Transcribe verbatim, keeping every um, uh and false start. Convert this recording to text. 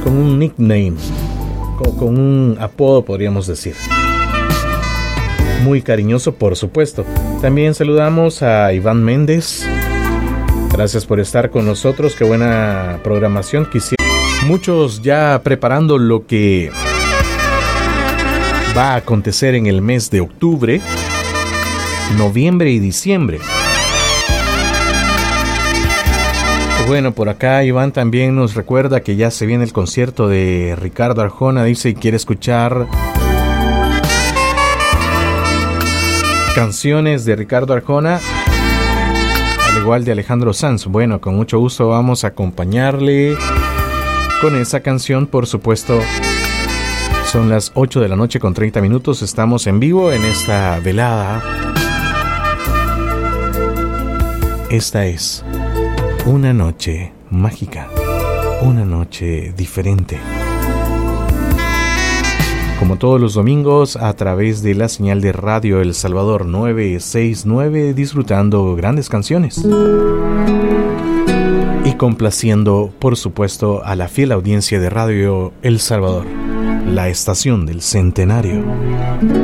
con un nickname, con, con un apodo, podríamos decir. Muy cariñoso, por supuesto. También saludamos a Iván Méndez. Gracias por estar con nosotros. Qué buena programación. Quisiera... Muchos ya preparando lo que va a acontecer en el mes de octubre, noviembre y diciembre. Bueno, por acá Iván también nos recuerda que ya se viene el concierto de Ricardo Arjona. Dice y quiere escuchar canciones de Ricardo Arjona, al igual de Alejandro Sanz. Bueno, con mucho gusto vamos a acompañarle con esa canción, por supuesto. Son las ocho de la noche con treinta minutos. Estamos en vivo en esta velada. Esta es una noche mágica, una noche diferente. Como todos los domingos, a través de la señal de Radio El Salvador novecientos sesenta y nueve, disfrutando grandes canciones y complaciendo, por supuesto, a la fiel audiencia de Radio El Salvador, la estación del centenario.